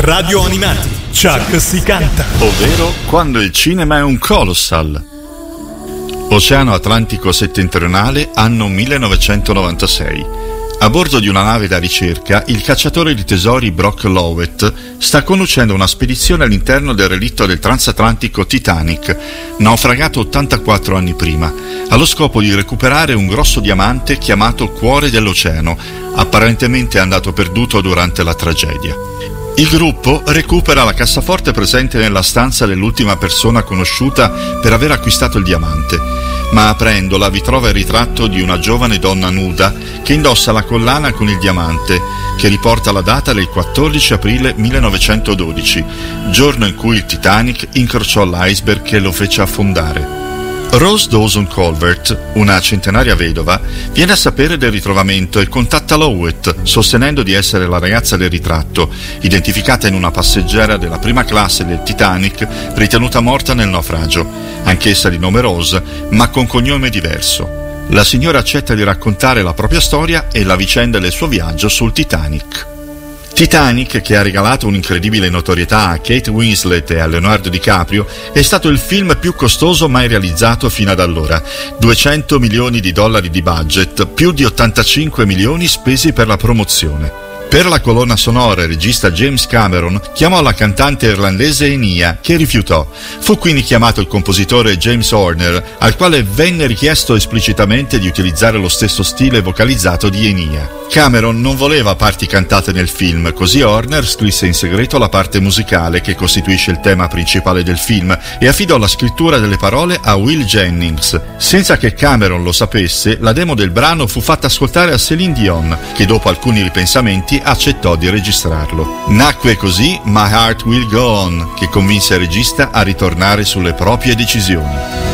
Radio Animati, Chuck si canta. Ovvero quando il cinema è un colossal. Oceano Atlantico settentrionale, anno 1996. A bordo di una nave da ricerca, il cacciatore di tesori Brock Lovett sta conducendo una spedizione all'interno del relitto del transatlantico Titanic, naufragato 84 anni prima, allo scopo di recuperare un grosso diamante chiamato Cuore dell'Oceano, apparentemente andato perduto durante la tragedia. Il gruppo recupera la cassaforte presente nella stanza dell'ultima persona conosciuta per aver acquistato il diamante, ma aprendola vi trova il ritratto di una giovane donna nuda che indossa la collana con il diamante, che riporta la data del 14 aprile 1912, giorno in cui il Titanic incrociò l'iceberg che lo fece affondare. Rose Dawson Colbert, una centenaria vedova, viene a sapere del ritrovamento e contatta Lovett, sostenendo di essere la ragazza del ritratto, identificata in una passeggera della prima classe del Titanic ritenuta morta nel naufragio, anch'essa di nome Rose, ma con cognome diverso. La signora accetta di raccontare la propria storia e la vicenda del suo viaggio sul Titanic. Titanic, che ha regalato un'incredibile notorietà a Kate Winslet e a Leonardo DiCaprio, è stato il film più costoso mai realizzato fino ad allora. $200 milioni di budget, più di 85 milioni spesi per la promozione. Per la colonna sonora il regista James Cameron chiamò la cantante irlandese Enya, che rifiutò. Fu quindi chiamato il compositore James Horner, al quale venne richiesto esplicitamente di utilizzare lo stesso stile vocalizzato di Enya. Cameron non voleva parti cantate nel film, così Horner scrisse in segreto la parte musicale che costituisce il tema principale del film e affidò la scrittura delle parole a Will Jennings. Senza che Cameron lo sapesse, la demo del brano fu fatta ascoltare a Céline Dion, che dopo alcuni ripensamenti accettò di registrarlo. Nacque così My Heart Will Go On, che convinse il regista a ritornare sulle proprie decisioni.